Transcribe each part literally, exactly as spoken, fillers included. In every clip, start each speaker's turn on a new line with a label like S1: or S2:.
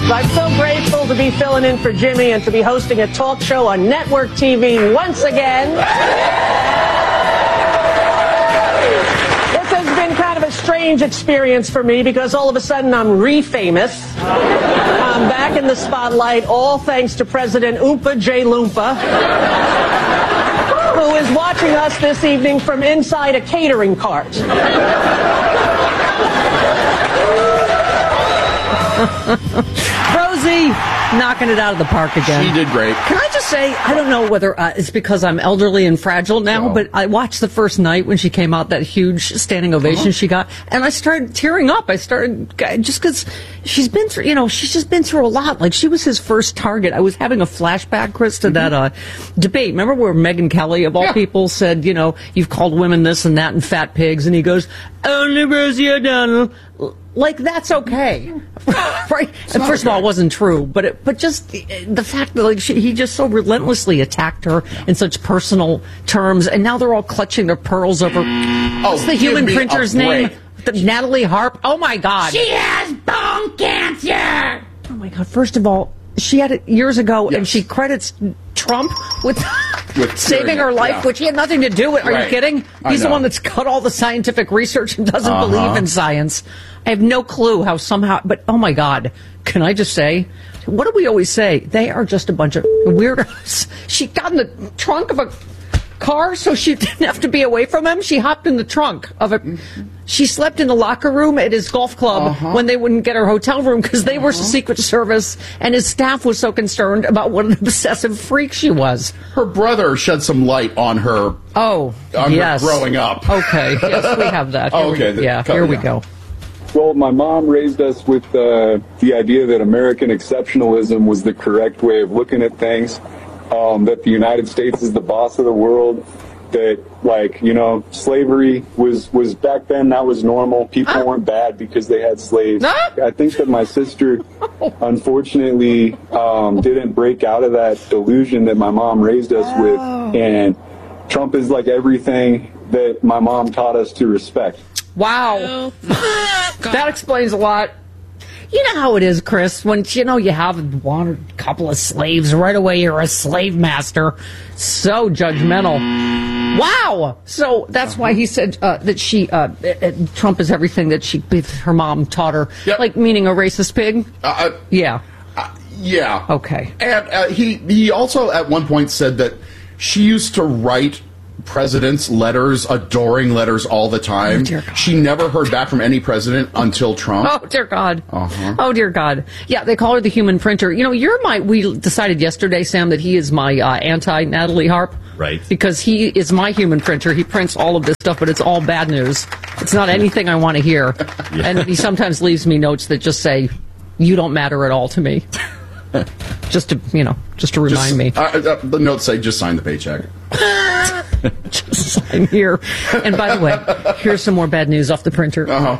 S1: I'm so grateful to be filling in for Jimmy and to be hosting a talk show on network T V once again. This has been kind of a strange experience for me because all of a sudden I'm re-famous. I'm back in the spotlight, all thanks to President Oompa J. Loompa, who is watching us this evening from inside a catering cart.
S2: Rosie, knocking it out of the park again.
S3: She did great.
S2: Can I just say, I don't know whether uh, it's because I'm elderly and fragile now, oh. but I watched the first night when she came out, that huge standing ovation uh-huh. she got, and I started tearing up. I started, just because she's been through, you know, she's just been through a lot. Like, she was his first target. I was having a flashback, Chris, to mm-hmm. that uh, debate. Remember where Megyn Kelly, of all yeah. people, said, you know, you've called women this and that and fat pigs, and he goes, only Rosie O'Donnell. Like, that's okay, right? And first okay. of all, it wasn't true, but it, but just the fact that like she, he just so relentlessly attacked her yeah. in such personal terms, and now they're all clutching their pearls over. Oh, what's the human printer's name? The, Natalie Harp. Oh my God,
S4: she has bone cancer.
S2: Oh my God. First of all, she had it years ago, yes. and she credits Trump with, with saving her life, yeah. which he had nothing to do with. Are right. you kidding? He's the one that's cut all the scientific research and doesn't uh-huh. believe in science. I have no clue how somehow, but oh my God, can I just say, what do we always say? They are just a bunch of weirdos. She got in the trunk of a car so she didn't have to be away from him. She hopped in the trunk of a, she slept in the locker room at his golf club uh-huh. when they wouldn't get her hotel room because they uh-huh. were Secret Service, and his staff was so concerned about what an obsessive freak she was.
S3: Her brother shed some light on her.
S2: Oh,
S3: on
S2: yes.
S3: her growing up.
S2: Okay, yes, we have that. Here
S3: oh, okay.
S2: We, yeah, here yeah. we go.
S5: Well, my mom raised us with uh, the idea that American exceptionalism was the correct way of looking at things, um, that the United States is the boss of the world, that, like, you know, slavery was, was back then, that was normal. People ah. weren't bad because they had slaves. Ah. I think that my sister, unfortunately, um, didn't break out of that delusion that my mom raised us oh. with, and Trump is like everything that my mom taught us to respect.
S2: Wow. That explains a lot. You know how it is, Chris, when, you know, you have one or couple of slaves, right away you're a slave master. So judgmental. Wow. So that's why he said uh, that she, uh, uh, Trump is everything that she, her mom taught her. Yep. Like, meaning a racist pig?
S3: Uh,
S2: yeah.
S3: Uh, yeah.
S2: Okay.
S3: And uh, he, he also at one point said that she used to write presidents letters, adoring letters all the time.
S2: Oh, dear God.
S3: She never heard back from any president until Trump.
S2: Oh, dear God.
S3: Uh-huh.
S2: Oh, dear God. Yeah, they call her the human printer. You know, you're my, we decided yesterday, Sam, that he is my uh, anti-Natalie Harp.
S6: Right.
S2: Because he is my human printer. He prints all of this stuff, but it's all bad news. It's not anything I want to hear. Yeah. And he sometimes leaves me notes that just say, you don't matter at all to me. Just to, you know, just to remind
S3: just,
S2: me.
S3: Uh, uh, the notes say, just sign the paycheck.
S2: Just sign here. And by the way, here's some more bad news off the printer.
S3: Uh-huh.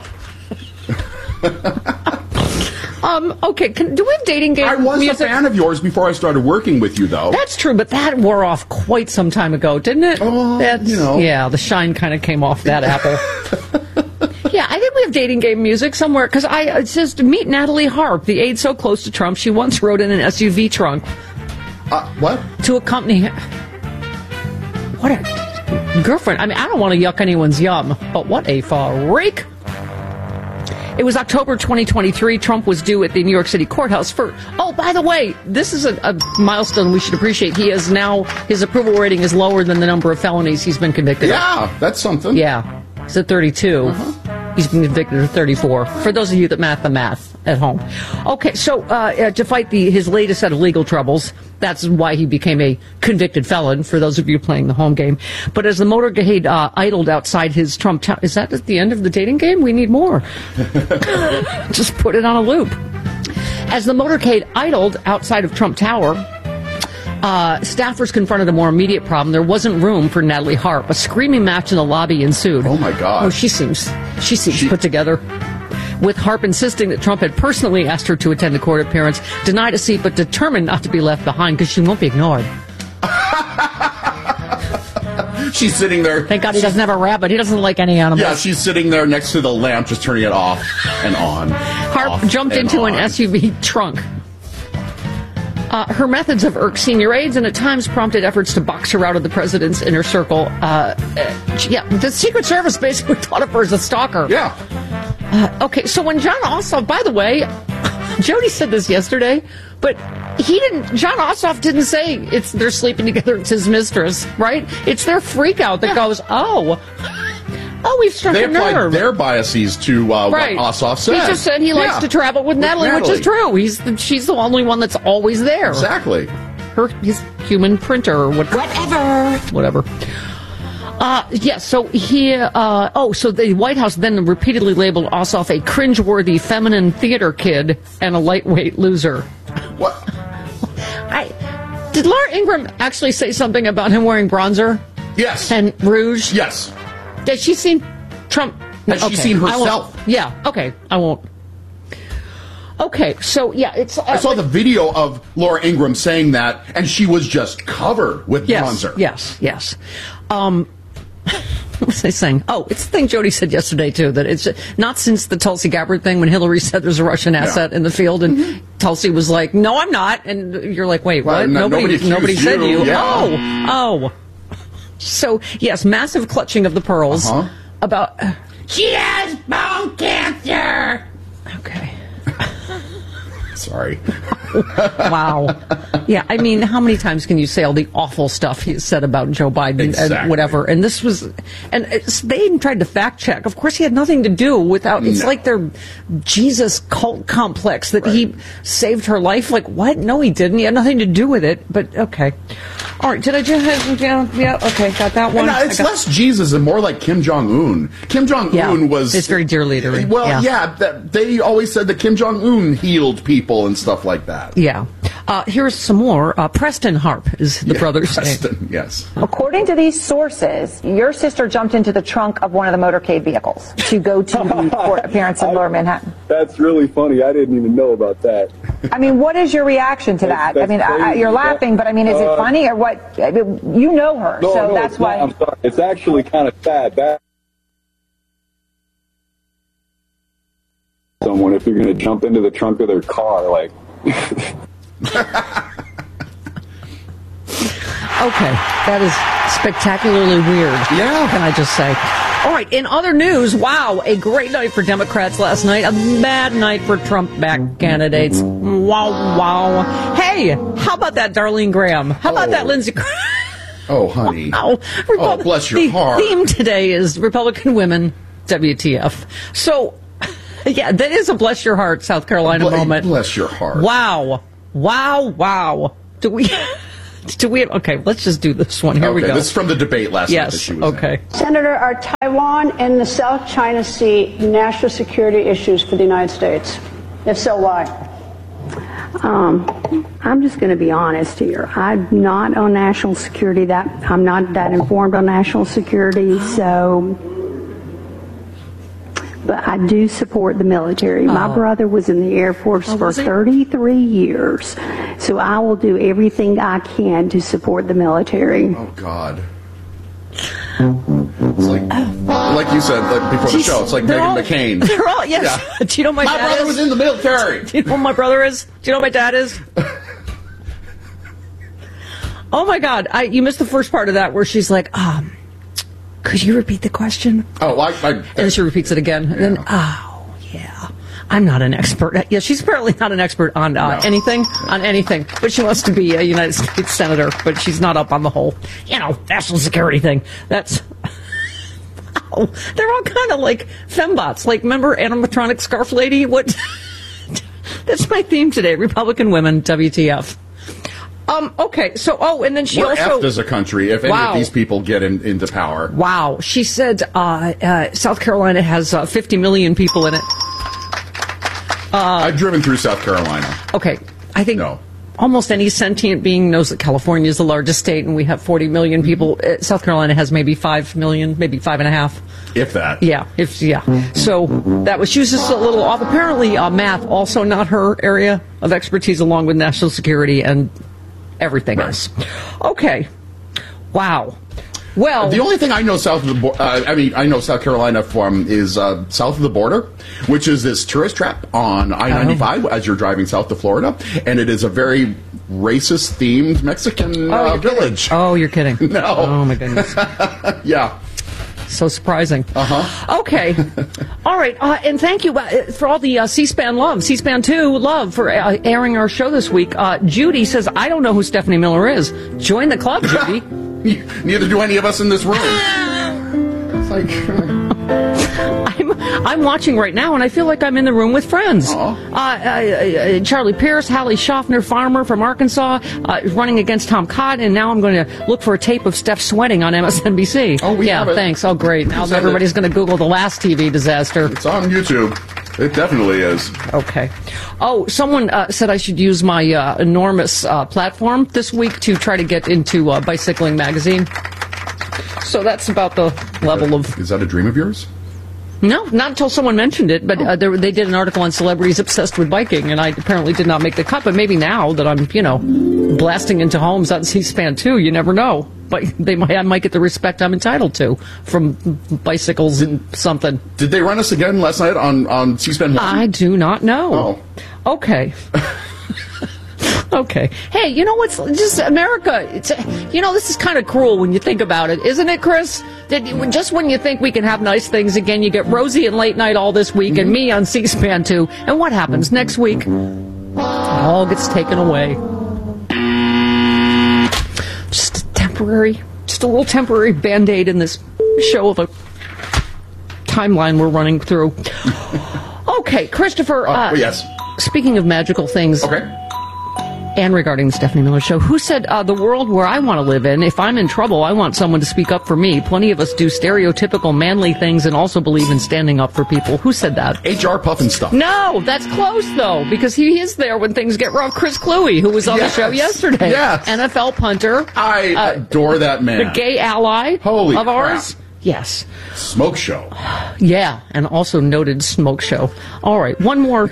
S2: um, okay, can, do we have dating game
S3: I was
S2: music?
S3: a fan of yours before I started working with you, though.
S2: That's true, but that wore off quite some time ago, didn't it?
S3: Oh,
S2: That's,
S3: you know.
S2: Yeah, the shine kind of came off that apple. Yeah, I think we have dating game music somewhere, because I it says to meet Natalie Harp, the aide so close to Trump, she once rode in an S U V trunk.
S3: Uh, what?
S2: To accompany him. What a girlfriend. I mean, I don't want to yuck anyone's yum, but what a freak. It was October twenty twenty-three. Trump was due at the New York City courthouse for, oh, by the way, this is a, a milestone we should appreciate. He is now, his approval rating is lower than the number of felonies he's been convicted
S3: yeah, of. Yeah, that's something.
S2: Yeah. He's at thirty-two. Uh-huh. He's been convicted of thirty-four. For those of you that math the math at home. Okay, so uh, uh, to fight the his latest set of legal troubles, that's why he became a convicted felon, for those of you playing the home game. But as the motorcade uh, idled outside his Trump tower, is that at the end of the dating game? We need more. Just put it on a loop. As the motorcade idled outside of Trump Tower, Uh, staffers confronted a more immediate problem. There wasn't room for Natalie Harp. A screaming match in the lobby ensued.
S3: Oh, my God.
S2: Oh, she seems, she seems
S3: she...
S2: put together. With Harp insisting that Trump had personally asked her to attend the court appearance, denied a seat, but determined not to be left behind because she won't be ignored.
S3: She's sitting there.
S2: Thank God he doesn't have a rabbit. He doesn't like any animals.
S3: Yeah, she's sitting there next to the lamp, just turning it off and on.
S2: Harp
S3: off
S2: jumped
S3: and
S2: into
S3: on.
S2: an S U V trunk. Uh, her methods have irked senior aides and at times prompted efforts to box her out of the president's inner circle. Uh, uh, yeah, the Secret Service basically thought of her as a stalker.
S3: Yeah.
S2: Uh, okay, so when John Ossoff, by the way, Jody said this yesterday, but he didn't, John Ossoff didn't say it's they're sleeping together, it's his mistress, right? It's their freak out that yeah. goes, oh, oh, we've struck
S3: they
S2: a nerve.
S3: They applied their biases to uh,
S2: right.
S3: what Ossoff said.
S2: He just said he likes
S3: yeah.
S2: to travel with, with Natalie,
S3: Natalie,
S2: which is true. He's the, she's the only one that's always there.
S3: Exactly.
S2: Her, his human printer or what,
S4: whatever.
S2: Whatever. Uh, yes, yeah, so he, uh, oh, so the White House then repeatedly labeled Ossoff a cringeworthy feminine theater kid and a lightweight loser.
S3: What?
S2: I, did Laura Ingraham actually say something about him wearing bronzer?
S3: Yes.
S2: And rouge?
S3: Yes.
S2: Has she seen Trump?
S3: Has
S2: okay.
S3: she seen herself?
S2: Yeah, okay, I won't. Okay, so, yeah, it's... Uh,
S3: I saw the video of Laura Ingraham saying that, and she was just covered with
S2: yes,
S3: bronzer.
S2: Yes, yes. Um... What was I saying? Oh, it's the thing Jody said yesterday, too, that it's not since the Tulsi Gabbard thing when Hillary said there's a Russian asset yeah. in the field, and mm-hmm. Tulsi was like, no, I'm not. And you're like, wait,
S3: well,
S2: what?
S3: No,
S2: nobody
S3: nobody,
S2: nobody said
S3: you.
S2: you.
S3: Yeah.
S2: Oh, oh. So, yes, massive clutching of the pearls
S3: uh-huh.
S2: about... Uh,
S4: she has bone cancer!
S2: Okay.
S3: Sorry.
S2: Wow. Yeah, I mean, how many times can you say all the awful stuff he said about Joe Biden
S3: exactly.
S2: and whatever? And this was, and it's, they even tried to fact check. Of course, he had nothing to do without. It's
S3: no.
S2: like their Jesus cult complex that
S3: right.
S2: he saved her life. Like what? No, he didn't. He had nothing to do with it. But okay. All right. Did I just? Yeah. Yeah. Okay. Got that one.
S3: No, it's
S2: got,
S3: less Jesus and more like Kim Jong Un. Kim Jong Un
S2: yeah,
S3: was.
S2: It's very dear leader.
S3: Well,
S2: yeah.
S3: yeah that, they always said that Kim Jong Un healed people and stuff like that.
S2: Yeah. Uh, here's some more. Uh, Preston Harp is the
S3: yeah,
S2: brother's
S3: Preston,
S2: name.
S3: Yes.
S6: According to these sources, your sister jumped into the trunk of one of the motorcade vehicles to go to the court appearance in Lower Manhattan.
S5: That's really funny. I didn't even know about that.
S6: I mean, what is your reaction to that?
S5: That's,
S6: I mean, I, you're laughing, but I mean, is it
S5: uh,
S6: funny or what? I mean, you know her,
S5: no,
S6: so
S5: no,
S6: that's
S5: it's
S6: why.
S5: Not, I'm sorry. It's actually kind of sad. That someone, if you're going to jump into the trunk of their car, like.
S2: Okay, that is spectacularly weird.
S3: Yeah.
S2: Can I just say? All right, in other news, wow, a great night for Democrats last night, a bad night for Trump-backed candidates. Wow, wow. Hey, how about that Darlene Graham? How about
S3: oh.
S2: that Lindsey Graham?
S3: Oh, honey.
S2: Wow. Repub-
S3: oh, bless your
S2: the
S3: heart.
S2: The theme today is Republican women, W T F. So, yeah, that is a bless your heart, South Carolina
S3: Ble-
S2: moment.
S3: Bless your heart.
S2: Wow. Wow, wow. Do we... Do we? Okay, let's just do this one. Here
S3: okay,
S2: we go.
S3: This is from the debate last
S2: yes,
S3: night that she was
S2: okay.
S3: in.
S7: Senator, are Taiwan and the South China Sea national security issues for the United States? If so, why?
S8: Um, I'm just going to be honest here. I'm not on national security. That I'm not that informed on national security, so. But I do support the military. My
S2: oh.
S8: brother was in the Air Force
S2: oh,
S8: for thirty-three years, so I will do everything I can to support the military.
S3: Oh, God. It's like, like you said like before the
S2: Jeez,
S3: show, it's like Meghan
S2: all,
S3: McCain.
S2: They're all, yes.
S3: Yeah.
S2: Do you know my,
S3: my
S2: dad
S3: brother
S2: is?
S3: was in the military.
S2: Do you know what my brother is? Do you know what my dad is? Oh, my God. I, you missed the first part of that where she's like, um... could you repeat the question?
S3: Oh, I... I
S2: and then she repeats it again. And
S3: yeah.
S2: then, oh, yeah. I'm not an expert. Yeah, she's apparently not an expert on uh,
S3: no.
S2: anything, on anything. But she wants to be a United States senator, but she's not up on the whole, you know, national security thing. That's... wow. They're all kind of like fembots. Like, remember animatronic scarf lady? What? That's my theme today. Republican women, W T F. Um, okay, so, oh, and then she
S3: We're
S2: also...
S3: effed as a country if any
S2: wow.
S3: of these people get in, into power.
S2: Wow. She said uh, uh, South Carolina has uh, fifty million people in it. Uh,
S3: I've driven through South Carolina.
S2: Okay, I think
S3: No.
S2: almost any sentient being knows that California is the largest state and we have forty million people. Uh, South Carolina has maybe five million, maybe five and a half.
S3: If that.
S2: Yeah, if yeah. So that was, she was just a little off. Apparently, uh, math also not her area of expertise, along with national security and everything
S3: Right.
S2: else. Okay. Wow. Well,
S3: the only thing I know south of the border, uh, I mean, I know South Carolina from is uh, south of the border, which is this tourist trap on I ninety-five oh. as you're driving south to Florida, and it is a very racist-themed Mexican
S2: oh,
S3: uh, village.
S2: Oh, you're kidding.
S3: No.
S2: Oh, my goodness.
S3: Yeah.
S2: So surprising.
S3: Uh-huh.
S2: Okay. All right. Uh, and thank you uh, for all the uh, C-SPAN love, C-SPAN two love for uh, airing our show this week. Uh, Judy says, I don't know who Stephanie Miller is. Join the club, Judy.
S3: Neither do any of us in this room. It's like...
S2: I'm, I'm watching right now, and I feel like I'm in the room with friends. Uh, uh, uh, Charlie Pierce, Hallie Schaffner, farmer from Arkansas, uh, running against Tom Cotton, and now I'm going to look for a tape of Steph sweating on M S N B C.
S3: Oh, we
S2: yeah,
S3: have it.
S2: Thanks. Oh, great. Now
S3: Send
S2: everybody's
S3: it.
S2: going to Google the last T V disaster.
S3: It's on YouTube. It definitely is.
S2: Okay. Oh, someone uh, said I should use my uh, enormous uh, platform this week to try to get into uh, Bicycling Magazine. So that's about the level of...
S3: Is that a dream of yours?
S2: No, not until someone mentioned it, but uh, there, they did an article on celebrities obsessed with biking, and I apparently did not make the cut, but maybe now that I'm, you know, blasting into homes on C-SPAN two, you never know. But they might, I might get the respect I'm entitled to from bicycles and something.
S3: Did they run us again last night on, on C-SPAN one?
S2: I do not know.
S3: Oh.
S2: Okay. Okay. Hey, you know what's just America? It's, you know, this is kind of cruel when you think about it, isn't it, Chris? That just when you think we can have nice things again, you get Rosie and Late Night all this week, mm-hmm. and me on C-SPAN two. And what happens next week? It all gets taken away. Just a temporary, just a little temporary Band-Aid in this show of a timeline we're running through. Okay, Christopher.
S3: Uh,
S2: uh,
S3: yes.
S2: Speaking of magical things.
S3: Okay.
S2: And regarding the Stephanie Miller Show, who said, uh, the world where I want to live in, if I'm in trouble, I want someone to speak up for me. Plenty of us do stereotypical manly things and also believe in standing up for people. Who said that?
S3: H R Pufnstuf.
S2: No, that's close, though, because he is there when things get rough. Chris Cluey, who was on
S3: yes.
S2: the show yesterday.
S3: Yes.
S2: N F L punter.
S3: I
S2: uh,
S3: adore that man.
S2: The gay ally
S3: Holy
S2: of
S3: crap.
S2: ours. Yes.
S3: Smoke show.
S2: Yeah, and also noted smoke show. All right, one more.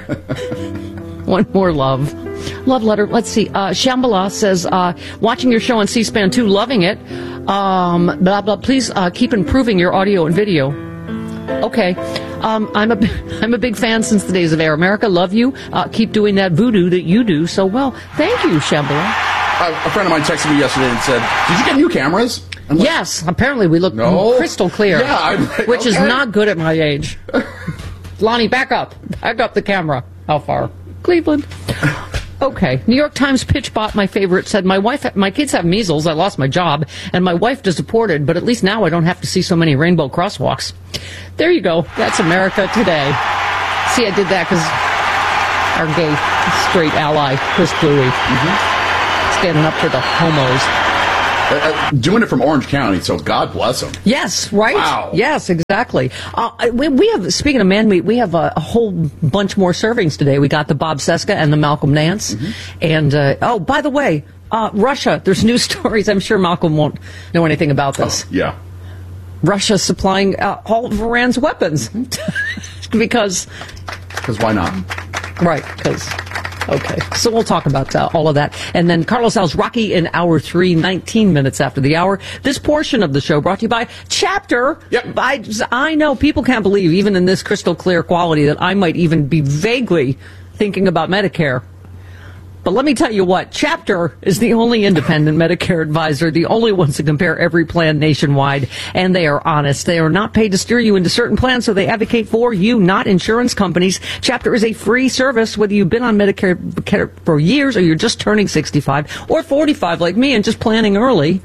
S2: One more love. Love letter. Let's see. Uh, Shambhala says, uh, watching your show on C-SPAN two, loving it. Um, blah, blah. Please uh, keep improving your audio and video. Okay. Um, I'm a, I'm a big fan since the days of Air America. Love you. Uh, keep doing that voodoo that you do so well. Thank you, Shambhala.
S3: Uh, a friend of mine texted me yesterday and said, did you get new cameras? I'm like,
S2: yes. Apparently we look
S3: no.
S2: crystal clear.
S3: Yeah, I'm like,
S2: which
S3: okay.
S2: is not good at my age. Lonnie, back up. Back up the camera. How far? Cleveland. Okay. New York Times pitch bot, my favorite, said, my wife, my kids have measles, I lost my job, and my wife is deported, but at least now I don't have to see so many rainbow crosswalks. There you go. That's America today. See, I did that because our gay, straight ally, Chris Cluey, mm-hmm. standing up for the homos.
S3: Uh, doing it from Orange County, so God bless him.
S2: Yes, right?
S3: Wow.
S2: Yes, exactly. Uh, we, we have, speaking of man meat, we have a, a whole bunch more servings today. We got the Bob Cesca and the Malcolm Nance. Mm-hmm. And, uh, oh, by the way, uh, Russia, there's news stories. I'm sure Malcolm won't know anything about this.
S3: Oh, yeah.
S2: Russia supplying uh, all of Iran's weapons. Mm-hmm. because...
S3: Because why not?
S2: Right, because... Okay, so we'll talk about uh, all of that. And then Carlos Al's Rocky in hour three, nineteen minutes after the hour. This portion of the show brought to you by Chapter.
S3: Yep.
S2: I, I know people can't believe, even in this crystal clear quality, that I might even be vaguely thinking about Medicare. But let me tell you what, Chapter is the only independent Medicare advisor, the only ones to compare every plan nationwide, and they are honest. They are not paid to steer you into certain plans, so they advocate for you, not insurance companies. Chapter is a free service, whether you've been on Medicare for years or you're just turning sixty-five or forty-five like me and just planning early.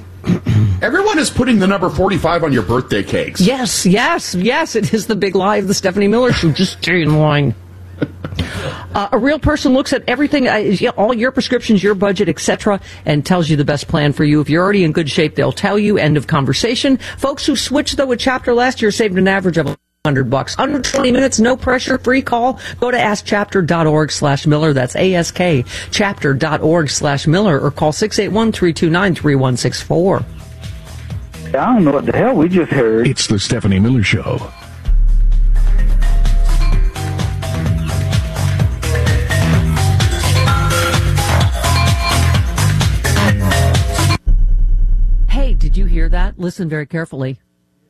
S3: Everyone is putting the number forty-five on your birthday cakes.
S2: Yes, yes, yes, it is the big lie of the Stephanie Miller Show. Just stay in line. Uh, a real person looks at everything, uh, all your prescriptions, your budget, et cetera, and tells you the best plan for you. If you're already in good shape, they'll tell you. End of conversation. Folks who switched, though, with Chapter last year saved an average of one hundred bucks. Under twenty minutes, no pressure, free call. Go to askchapter.org slash Miller. That's A-S-K, chapter.org slash Miller, or call six eight one, three two nine, three one six four.
S9: I don't know what the hell we just heard.
S10: It's the Stephanie Miller Show.
S2: Did you hear that? listen very carefully.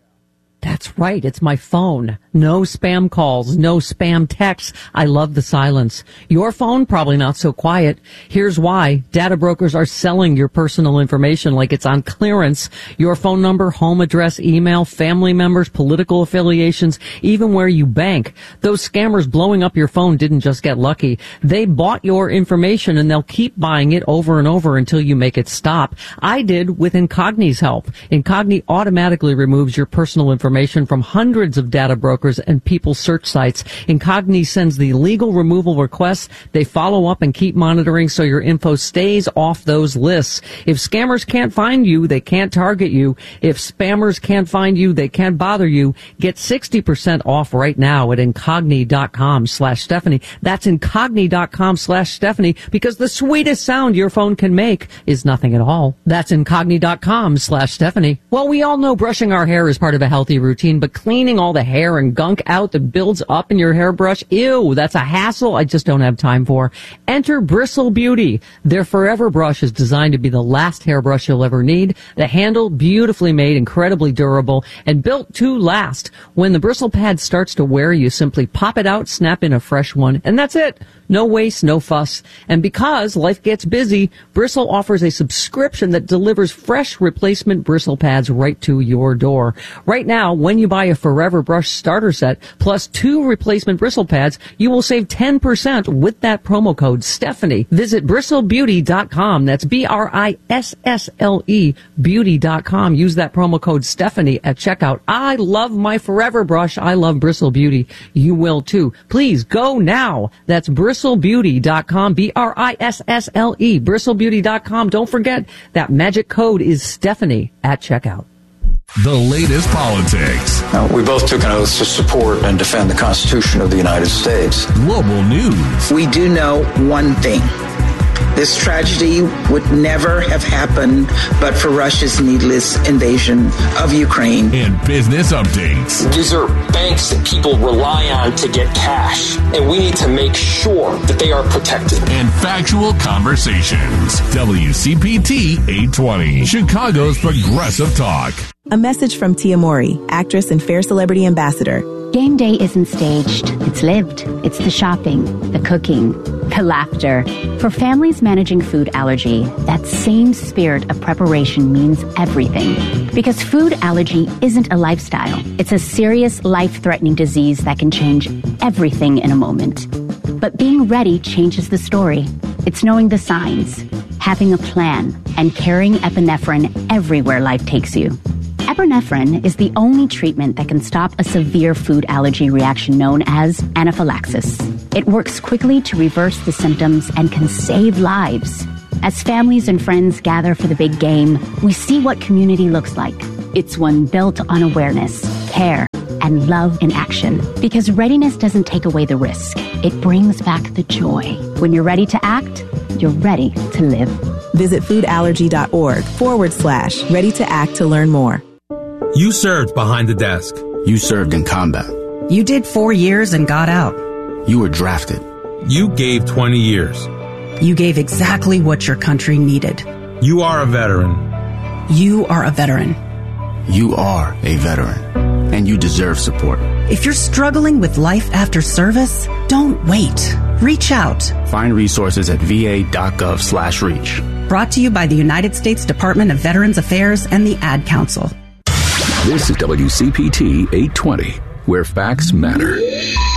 S2: That's right. It's my phone. No spam calls, no spam texts. I love the silence. Your phone, probably not so quiet. Here's why. Data brokers are selling your personal information like it's on clearance. Your phone number, home address, email, family members, political affiliations, even where you bank. Those scammers blowing up your phone didn't just get lucky. They bought your information and they'll keep buying it over and over until you make it stop. I did with Incogni's help. Incogni automatically removes your personal information Information from hundreds of data brokers and people search sites. Incogni sends the legal removal requests. They follow up and keep monitoring so your info stays off those lists. If scammers can't find you, they can't target you. If spammers can't find you, they can't bother you. Get sixty percent off right now at incogni.com slash Stephanie. That's incogni.com slash Stephanie because the sweetest sound your phone can make is nothing at all. That's incogni.com slash Stephanie. Well, we all know brushing our hair is part of a healthy routine, but cleaning all the hair and gunk out that builds up in your hairbrush, ew, that's a hassle I just don't have time for. Enter Bristle Beauty. Their Forever Brush is designed to be the last hairbrush you'll ever need. The handle, beautifully made, incredibly durable, and built to last. When the bristle pad starts to wear, you simply pop it out, snap in a fresh one, and that's it. No waste, no fuss. And because life gets busy, Bristle offers a subscription that delivers fresh replacement bristle pads right to your door. Right now, when you buy a Forever Brush starter set plus two replacement bristle pads, you will save ten percent with that promo code Stephanie. Visit bristle beauty dot com. That's B R I S S L E beauty dot com. Use that promo code Stephanie at checkout. I love my Forever Brush. I love Bristle Beauty. You will too. Please go now. That's bristle beauty dot com. B R I S S L E bristle beauty dot com. Don't forget that magic code is Stephanie at checkout.
S10: The latest politics.
S11: Uh, we both took an oath to support and defend the Constitution of the United States.
S10: Global news.
S12: We do know one thing. This tragedy would never have happened but for Russia's needless invasion of Ukraine.
S10: And business updates.
S13: These are banks that people rely on to get cash, and we need to make sure that they are protected.
S10: And factual conversations. W C P T eight twenty, Chicago's Progressive Talk.
S14: A message from Tia Mori, actress and Fair Celebrity Ambassador.
S15: Game day isn't staged. It's lived. It's the shopping, the cooking, the laughter. For families managing food allergy, that same spirit of preparation means everything. Because food allergy isn't a lifestyle. It's a serious, life-threatening disease that can change everything in a moment. But being ready changes the story. It's knowing the signs, having a plan, and carrying epinephrine everywhere life takes you. Epinephrine is the only treatment that can stop a severe food allergy reaction known as anaphylaxis. It works quickly to reverse the symptoms and can save lives. As families and friends gather for the big game, we see what community looks like. It's one built on awareness, care, and love in action. Because readiness doesn't take away the risk. It brings back the joy. When you're ready to act, you're ready to live.
S14: Visit foodallergy.org forward slash ready to act to learn more.
S16: You served behind the desk.
S17: You served in combat.
S18: You did four years and got out.
S17: You were drafted.
S16: You gave twenty years.
S18: You gave exactly what your country needed.
S16: You are a veteran.
S18: You are a veteran.
S17: You are a veteran. And you deserve support.
S18: If you're struggling with life after service, don't wait. Reach out.
S17: Find resources at va.gov slash reach.
S18: Brought to you by the United States Department of Veterans Affairs and the Ad Council.
S10: This is W C P T eight twenty, where facts matter.